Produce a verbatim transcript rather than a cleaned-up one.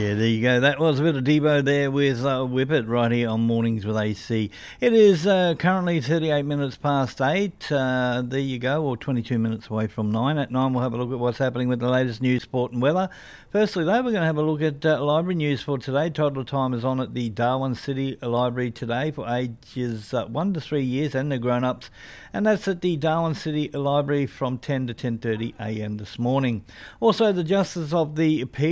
Yeah, there you go. That was a bit of Debo there with uh, Whip It right here on Mornings with A C. It is uh, currently thirty-eight minutes past eight. Uh, there you go, or twenty-two minutes away from nine. At nine, we'll have a look at what's happening with the latest news, sport and weather. Firstly, though, we're going to have a look at uh, library news for today. Toddler time is on at the Darwin City Library today for ages uh, one to three years and the grown-ups. And that's at the Darwin City Library from ten to ten thirty a m this morning. Also, the Justice of the Peace